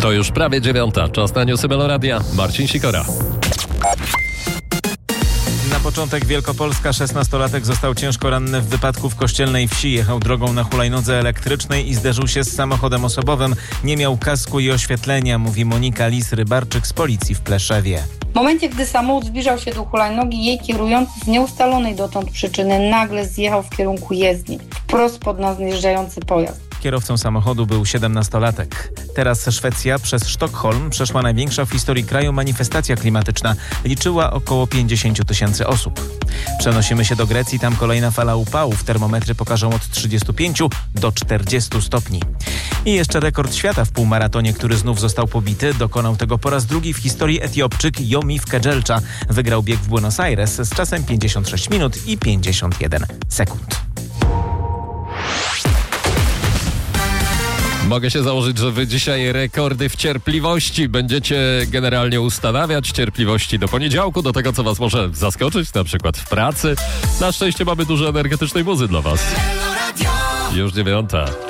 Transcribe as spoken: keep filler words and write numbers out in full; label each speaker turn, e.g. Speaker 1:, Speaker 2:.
Speaker 1: To już prawie dziewiąta. Czas na newsy Meloradia. Marcin Sikora.
Speaker 2: Na początek Wielkopolska. szesnastolatek został ciężko ranny w wypadku w Kościelnej Wsi. Jechał drogą na hulajnodze elektrycznej i zderzył się z samochodem osobowym. Nie miał kasku i oświetlenia, mówi Monika Lis-Rybarczyk z policji w Pleszewie.
Speaker 3: W momencie, gdy samochód zbliżał się do hulajnogi, jej kierujący z nieustalonej dotąd przyczyny nagle zjechał w kierunku jezdni, wprost pod nadjeżdżający pojazd.
Speaker 2: Kierowcą samochodu był siedemnastolatek. Teraz Szwecja przez Sztokholm przeszła największa w historii kraju manifestacja klimatyczna. Liczyła około pięćdziesiąt tysięcy osób. Przenosimy się do Grecji, tam kolejna fala upałów. Termometry pokażą od trzydziestu pięciu do czterdziestu stopni. I jeszcze rekord świata w półmaratonie, który znów został pobity. Dokonał tego po raz drugi w historii Etiopczyk Yomif Kejelcha. Wygrał bieg w Buenos Aires z czasem pięćdziesiąt sześć minut i pięćdziesiąt jeden sekund.
Speaker 1: Mogę się założyć, że wy dzisiaj rekordy w cierpliwości będziecie generalnie ustanawiać. Cierpliwości do poniedziałku, do tego, co was może zaskoczyć, na przykład w pracy. Na szczęście mamy dużo energetycznej muzy dla was. Już dziewiąta.